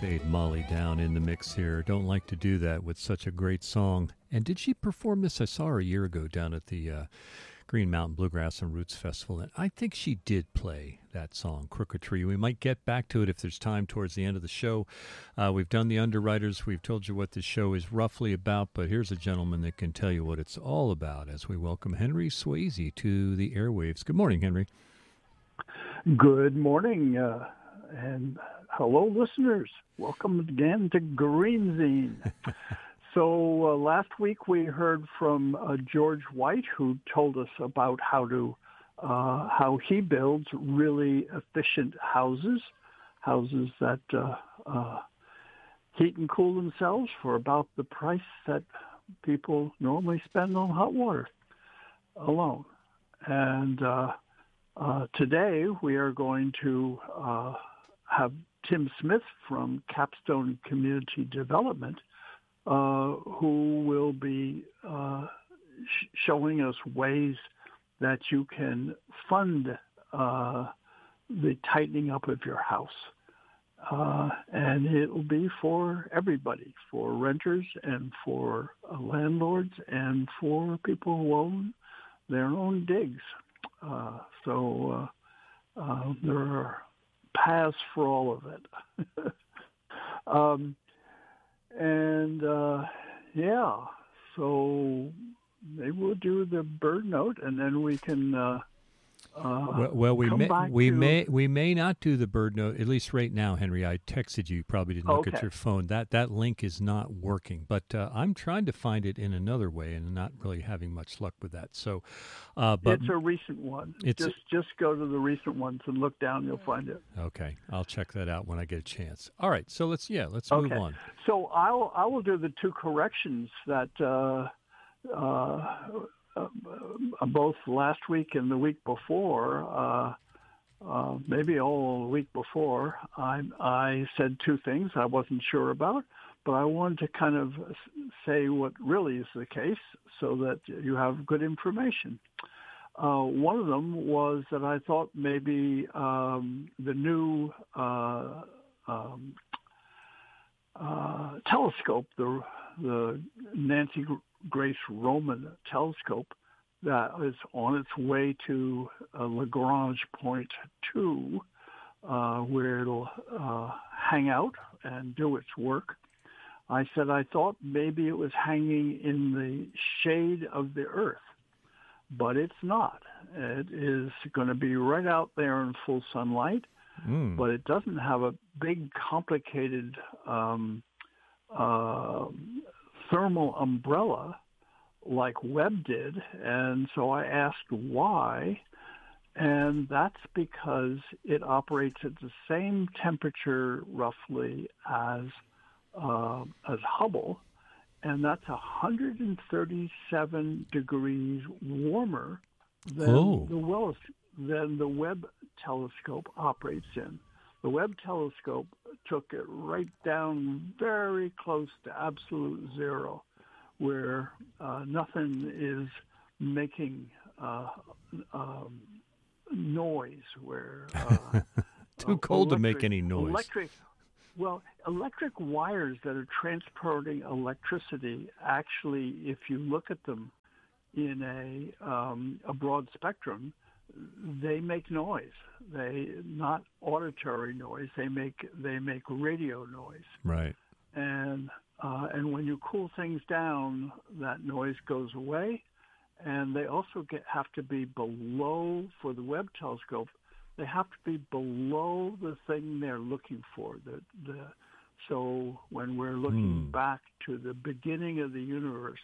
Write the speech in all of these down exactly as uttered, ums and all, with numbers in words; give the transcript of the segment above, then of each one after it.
fade Molly down in the mix here. Don't like to do that with such a great song. And did she perform this? I saw her a year ago down at the uh, Green Mountain Bluegrass and Roots Festival, and I think she did play that song, Crooked Tree. We might get back to it if there's time towards the end of the show. Uh, we've done the underwriters. We've told you what the show is roughly about, but here's a gentleman that can tell you what it's all about as we welcome Henry Swayze to the airwaves. Good morning, Henry. Good morning, uh, and hello, listeners. Welcome again to Green Zine. So uh, last week we heard from uh, George White, who told us about how to uh, how he builds really efficient houses, houses that uh, uh, heat and cool themselves for about the price that people normally spend on hot water alone. And uh, uh, today we are going to uh, have Tim Smith from Capstone Community Development, Uh, who will be uh, sh- showing us ways that you can fund uh, the tightening up of your house. Uh, and it will be for everybody, for renters and for uh, landlords and for people who own their own digs. Uh, so uh, uh, there are paths for all of it. um, And, uh, yeah, so maybe we'll do the bird note, and then we can uh, uh, well, well, we come may back we to... may we may not do the bird note, at least right now, Henry. I texted you. You probably didn't look Okay. at your phone. That that link is not working, but uh, I'm trying to find it in another way and not really having much luck with that. So, uh, but It's a recent one. It's just just go to the recent ones and look down. You'll find it. Okay, I'll check that out when I get a chance. All right, so let's yeah, let's move Okay. on. So I'll I will do the two corrections that uh, uh, uh, both last week and the week before. Uh, uh, maybe all the week before, I I said two things I wasn't sure about, but I wanted to kind of say what really is the case so that you have good information. Uh, one of them was that I thought maybe um, the new uh, um, uh, telescope, the the Nancy Grace Roman telescope, that is on its way to uh, Lagrange Point two, uh, where it'll uh, hang out and do its work. I said I thought maybe it was hanging in the shade of the Earth, but it's not. It is going to be right out there in full sunlight, Mm. but it doesn't have a big, complicated um, uh, thermal umbrella like Webb did. And so I asked why, and that's because it operates at the same temperature roughly as uh, as Hubble, and that's one hundred thirty-seven degrees warmer than Oh. the Wells than the Webb telescope operates in. The Webb telescope took it right down very close to absolute zero, where uh, nothing is making uh, um, noise, where uh, Too cold to make electric- any noise. Electric, well, electric wires that are transporting electricity, actually, if you look at them in a um, a broad spectrum, they make noise. They not auditory noise. They make they make radio noise. Right. And uh, and when you cool things down, that noise goes away. And they also get have to be below, for the Webb telescope, they have to be below the thing they're looking for. The, the, so when we're looking Hmm. back to the beginning of the universe,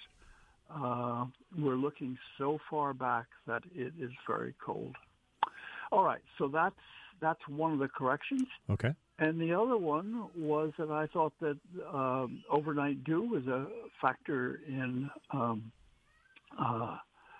uh, we're looking so far back that it is very cold. All right, so that's that's one of the corrections. Okay. And the other one was that I thought that um, overnight dew was a factor in um, uh,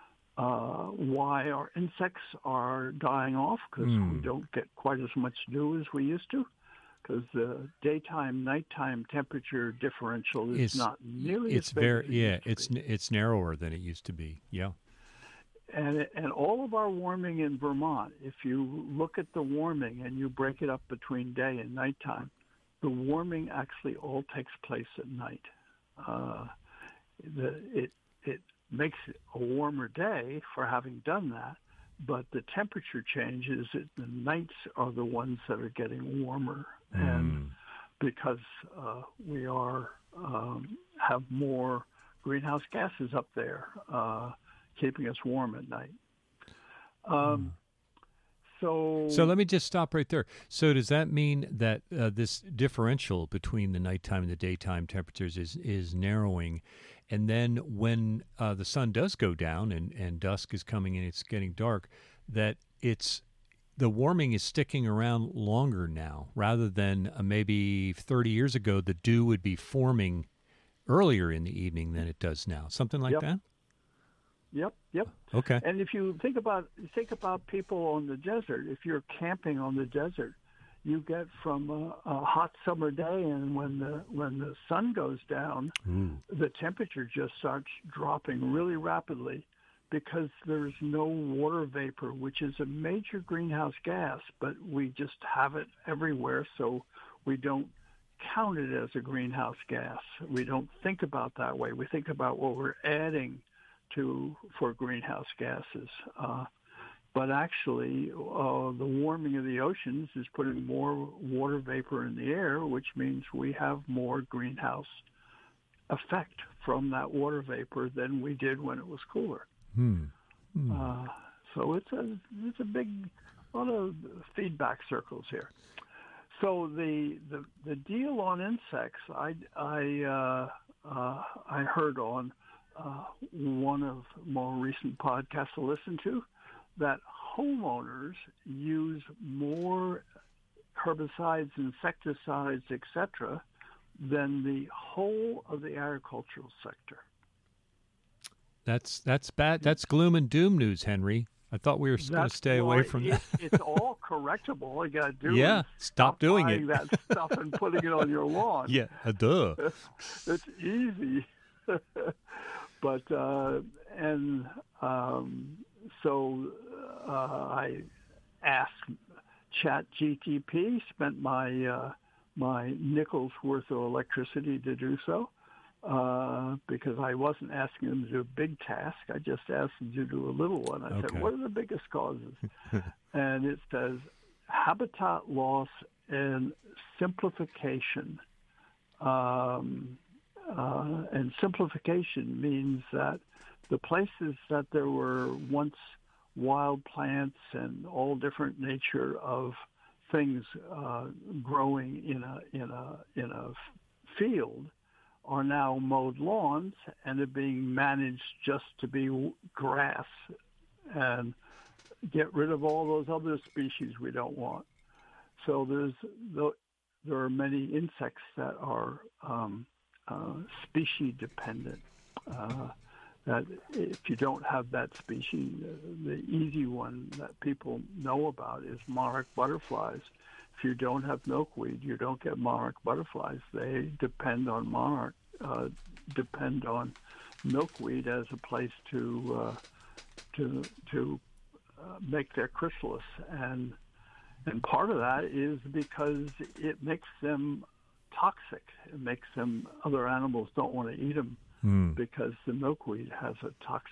uh, why our insects are dying off, because Hmm. we don't get quite as much dew as we used to, because the daytime nighttime temperature differential is It's- not nearly It's as big very as it yeah. used to It's be. n- it's narrower than it used to be. Yeah. And and all of our warming in Vermont, if you look at the warming and you break it up between day and nighttime, the warming actually all takes place at night. Uh, the, it it makes it a warmer day for having done that, but the temperature changes. It, the nights are the ones that are getting warmer, mm. and because uh, we are um, have more greenhouse gases up there, uh, keeping us warm at night. Um, mm. So, so let me just stop right there. So does that mean that uh, this differential between the nighttime and the daytime temperatures is, is narrowing, and then when uh, the sun does go down and, and dusk is coming and it's getting dark, that it's the warming is sticking around longer now, rather than uh, maybe thirty years ago the dew would be forming earlier in the evening than it does now, something like yep. that? Yep, yep. Okay. And if you think about think about people on the desert, if you're camping on the desert, you get from a, a hot summer day, and when the when the sun goes down, mm. the temperature just starts dropping really rapidly because there's no water vapor, which is a major greenhouse gas, but we just have it everywhere, so we don't count it as a greenhouse gas. We don't think about that way. We think about what we're adding to for greenhouse gases. Uh, but actually, uh, the warming of the oceans is putting more water vapor in the air, which means we have more greenhouse effect from that water vapor than we did when it was cooler. Hmm. Hmm. Uh, so it's a it's a big lot of feedback circles here. So the the, the deal on insects, I I uh, uh, I heard on uh, one of more recent podcasts to listen to that homeowners use more herbicides, insecticides, et cetera, than the whole of the agricultural sector. That's that's bad. That's gloom and doom news, Henry. I thought we were going to stay well, away from it, that. It's all correctable. All you got to do yeah, is stop, stop doing buying it. that stuff and putting it on your lawn. Yeah, uh, duh. It's easy. But, uh, and um, so uh, I asked ChatGPT, spent my, uh, my nickel's worth of electricity to do so. Uh, because I wasn't asking them to do a big task. I just asked them to do a little one. I okay. said, what are the biggest causes? And it says habitat loss and simplification. Um, uh, and simplification means that the places that there were once wild plants and all different nature of things uh, growing in a in a in a field are now mowed lawns and are being managed just to be grass and get rid of all those other species we don't want. So there's there are many insects that are um, uh, species dependent. Uh, that if you don't have that species, the easy one that people know about is monarch butterflies. If you don't have milkweed, you don't get monarch butterflies. They depend on monarch, uh, depend on milkweed as a place to uh, to to uh, make their chrysalis, and and part of that is because it makes them toxic. It makes them other animals don't want to eat them mm. because the milkweed has a toxic